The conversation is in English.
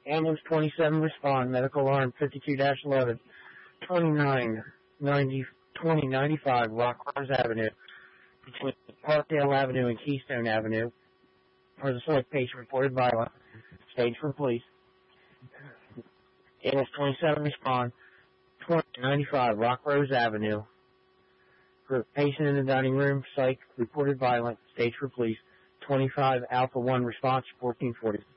Ambulance 27 respond. Medical alarm 52-11. 2095 Rockars Avenue. Between Parkdale Avenue and Keystone Avenue. For the select patient reported violent. Stage for police. Ambulance 27 respond. 2095 Rock Rose Avenue. For patient in the dining room, psych, reported violent, stage for police. 25 Alpha 1 response, 1440.